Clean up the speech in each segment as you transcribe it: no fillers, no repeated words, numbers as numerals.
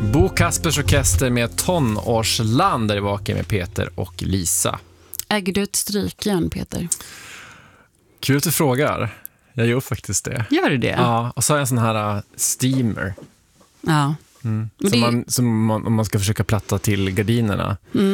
Bo Kaspers Orkester med Tonårsland där det vakar med Peter och Lisa. Äger du ett strykjärn, Peter? Kul att du frågar. Jag gör faktiskt det. Gör du det? Ja, och så har jag en sån här steamer. Ja. Om man ska försöka platta till gardinerna.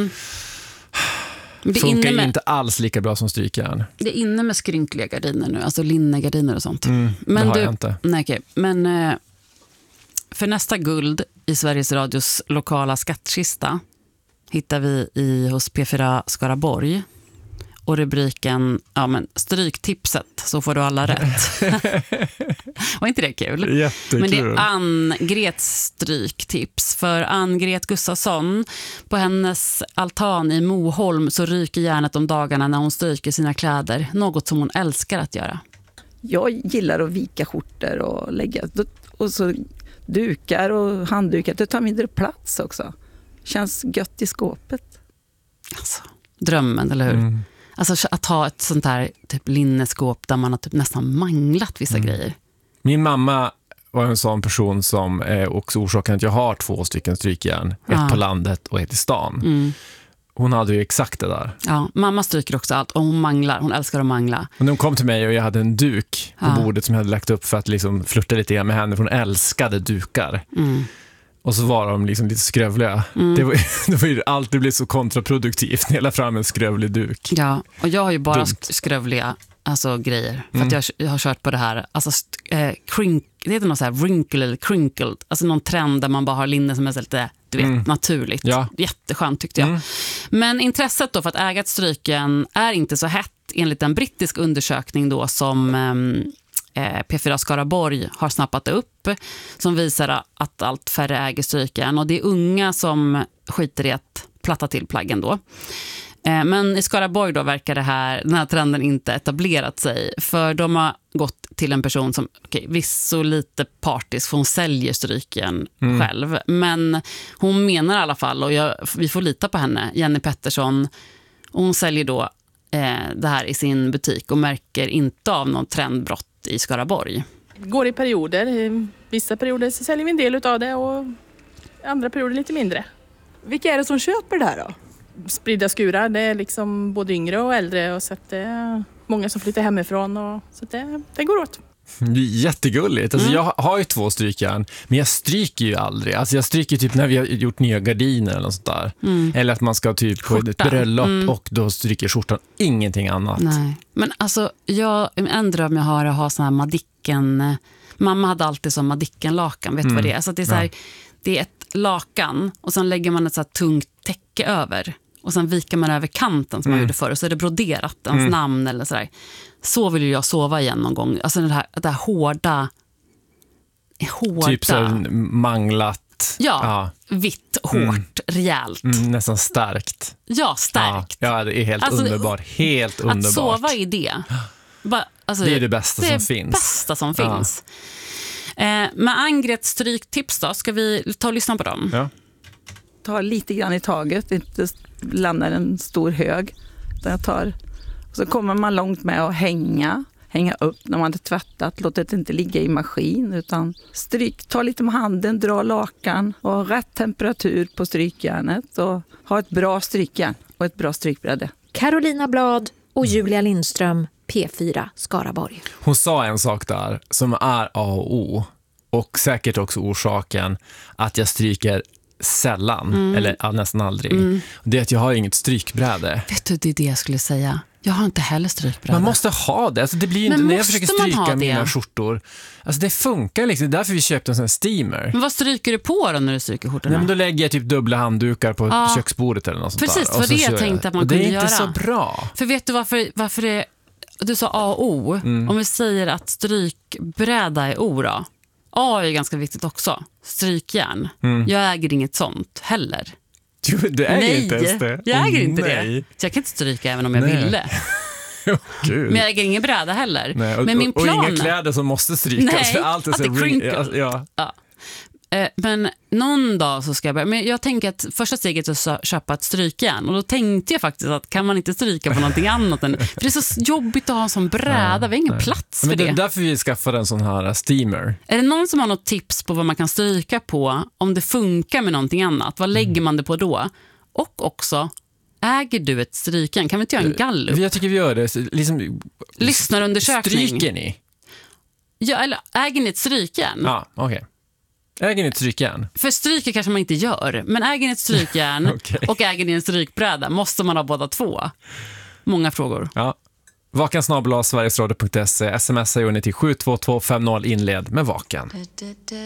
Det funkar ju inte alls lika bra som strykjärn. Det är inne med skrynkliga gardiner nu, alltså linnegardiner och sånt. Men det har jag inte. Nej, okej. Men för nästa guld i Sveriges Radios lokala skattkista hittar vi hos P4 Skaraborg. Och rubriken, stryktipset, så får du alla rätt. Var inte det kul? Jättekul. Men det är Ann-Grets stryktips. För Ann-Gret Gustafsson, på hennes altan i Moholm så ryker järnet om dagarna när hon stryker sina kläder. Något som hon älskar att göra. Jag gillar att vika skjortor och lägga. Och så dukar och handdukar. Det tar mindre plats också. Känns gött i skåpet. Alltså, drömmen, eller hur? Alltså att ha ett sånt här typ linneskåp där man har typ nästan manglat vissa grejer. Min mamma var en sån person som också orsakade att jag har 2 stycken strykjärn. Ett på landet och ett i stan. Hon hade ju exakt det där. Ja, mamma stryker också allt och hon manglar. Hon älskar att mangla. Och när hon kom till mig och jag hade en duk på bordet som jag hade lagt upp för att liksom flirta lite grann med henne. För hon älskade dukar. Och så var de liksom lite skrövliga. Det var ju alltid blivit så kontraproduktivt när jag la fram en skrövlig duk. Ja, och jag har ju bara skrövliga grejer. För att jag har kört på det här. Alltså, det heter något så här wrinkle eller crinkled. Alltså någon trend där man bara har linne som är lite, du vet, naturligt. Ja. Jätteskönt tyckte jag. Men intresset då för att äga ett stryken är inte så hett enligt en brittisk undersökning då som P4 Skaraborg har snappat upp, som visar att allt färre äger strykjärn, och det är unga som skiter i att platta till plaggen då. Men i Skaraborg då verkar den här trenden inte etablerat sig, för de har gått till en person som, visst så lite partisk, för hon säljer strykjärn själv, men hon menar i alla fall, och vi får lita på henne, Jenny Pettersson, och hon säljer då det här i sin butik och märker inte av någon trendbrott i Skaraborg. Går i perioder. Vissa perioder så säljer vi en del av det och andra perioder lite mindre. Vilka är det som köper det här då? Spridda skurar, det är liksom både yngre och äldre, och så att det är många som flyttar hemifrån, och så att det går åt. Jättegulligt. Alltså jag har ju 2 strykjärn, men jag stryker ju aldrig. Alltså jag stryker typ när vi har gjort nya gardiner eller något sånt där. Eller att man ska typ på ett bröllop och då stryker skjortan, ingenting annat. Nej. Men alltså, en dröm jag har är att ha sån här Madicken. Mamma hade alltid sån Madicken-lakan, vet du vad det är? Alltså det är så här, det är ett lakan och sen lägger man ett så här tungt täcke över. Och sen viker man över kanten som man gjorde förr, och så är det broderat, ens namn eller sådär. Så vill ju jag sova igen någon gång. Alltså det här hårda. Typ så manglat. Ja, vitt, hårt, rejält. Nästan starkt. Ja, starkt. Ja, det är helt underbart. Helt underbart. Att sova i det. Det är det bästa som finns. Det bästa som finns. Med Ann-Grets stryktips då, ska vi ta och lyssna på dem? Ja. Ta lite grann i taget, inte landar en stor hög. Och så kommer man långt med att hänga upp när man har tvättat. Låt det inte ligga i maskin, utan ta lite med handen, dra lakan och rätt temperatur på strykjärnet och ha ett bra strykjärn och ett bra strykbräde. Carolina Blad och Julia Lindström, P4 Skaraborg. Hon sa en sak där som är A och O, och säkert också orsaken att jag stryker sällan, eller nästan aldrig. Det är att jag har inget strykbräde. Vet du, det är det jag skulle säga. Jag har inte heller strykbräde. Man måste ha det. Alltså det blir inte, när jag försöker stryka mina skjortor. Alltså det funkar liksom. Det är därför vi köpte en sån här steamer. Men vad stryker du på då när du stryker skjortorna? Nej, men då lägger jag typ dubbla handdukar på köksbordet eller något sånt där. Precis, det var det jag tänkte att man kunde göra. Det är inte så bra. För vet du varför det... Du sa A och O. Om vi säger att strykbräda är O då. A är ganska viktigt också. Strykjärn. Jag äger inget sånt heller. Du äger inte ens det. Jag äger inte det. Så jag kan inte stryka även om jag ville. Gud. Men jag äger ingen bräda heller. Nej, och, men min plan... och inga kläder som måste strykas. Nej, för allt är så crinkle. Ja. Men någon dag så ska jag börja. Men jag tänker att första steget är att köpa ett strykjärn. Och då tänkte jag faktiskt att kan man inte stryka på någonting annat än... För det är så jobbigt att ha en sån bräda. Vi har ingen plats för men det. Därför vi skaffade en sån här steamer. Är det någon som har något tips på vad man kan stryka på om det funkar med någonting annat? Vad lägger man det på då? Och också, äger du ett strykjärn? Kan vi inte göra en gallup? Jag tycker vi gör det. Liksom, lyssnarundersökning. Stryker ni? Ja, eller äger ni ett strykjärn? Ja, okej. Äger ni ett strykjärn? För stryker kanske man inte gör. Men äger ni ett strykjärn och äger ni en strykbräda, måste man ha båda två? Många frågor. Ja. Vakan@sverigesradio.se. SMS gör ni till 72250 inled med Vakan.